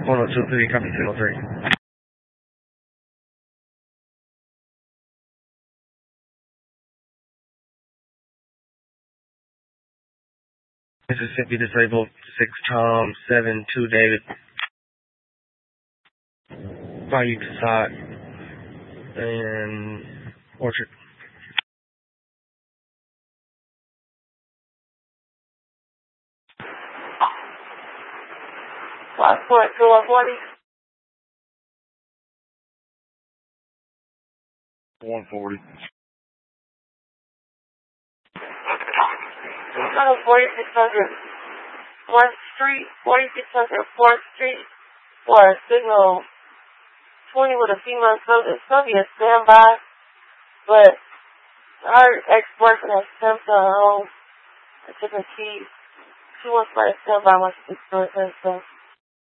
1023, copy 203. Mississippi disabled 6 Tom 7 2 David. Bayou Casat and Orchard. Passport to 140. 140. 4600 4th Street, 4600 4th Street, for a signal 20 with a female subject. Subject standby, but our ex-boyfriend has sent her home. I took her keys. She wants my standby once she gets to it.